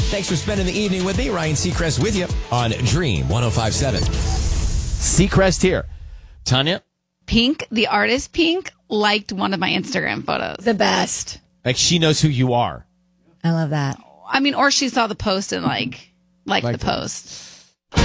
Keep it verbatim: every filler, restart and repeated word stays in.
Thanks for spending the evening with me. Ryan Seacrest with you on Dream one oh five point seven. Seacrest here. Tanya? Pink, the artist Pink, liked one of my Instagram photos. The best. Like, she knows who you are. I love that. I mean, or she saw the post and, like, liked Like the that. post.